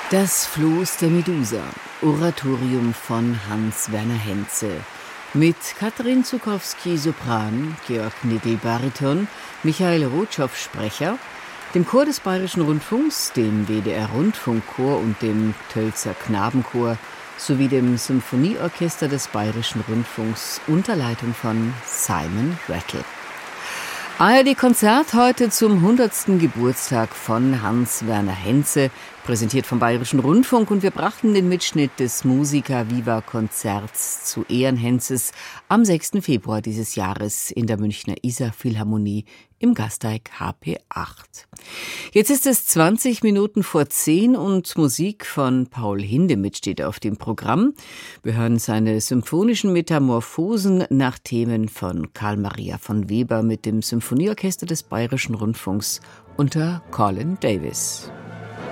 Das Floß der Medusa, Oratorium von Hans-Werner Henze. Mit Katrin Zuckowski Sopran, Georg Nigl Bariton, Michael Rotschow Sprecher, dem Chor des Bayerischen Rundfunks, dem WDR Rundfunkchor und dem Tölzer Knabenchor sowie dem Symphonieorchester des Bayerischen Rundfunks unter Leitung von Simon Rattle. ARD-Konzert heute zum 100. Geburtstag von Hans-Werner Henze, präsentiert vom Bayerischen Rundfunk, und wir brachten den Mitschnitt des Musica Viva Konzerts zu Ehren Henzes am 6. Februar dieses Jahres in der Münchner Isar-Philharmonie im Gasteig HP 8. Jetzt ist es 20 Minuten vor 10 und Musik von Paul Hindemith steht auf dem Programm. Wir hören seine symphonischen Metamorphosen nach Themen von Carl Maria von Weber mit dem Symphonieorchester des Bayerischen Rundfunks unter Colin Davis.